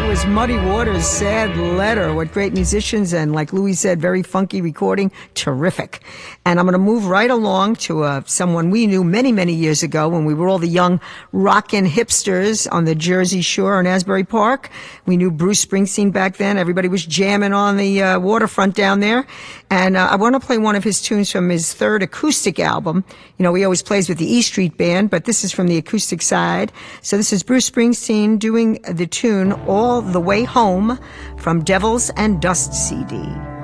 was Muddy Waters' Sad Letter. What great musicians, and like Louis said, very funky recording. Terrific. And I'm going to move right along to someone we knew many, many years ago when we were all the young rockin' hipsters on the Jersey Shore in Asbury Park. We knew Bruce Springsteen back then. Everybody was jamming on the waterfront down there. And I want to play one of his tunes from his third acoustic album. You know, he always plays with the E Street Band, but this is from the acoustic side. So this is Bruce Springsteen doing the tune All the Way Home from Devils and Dust CD.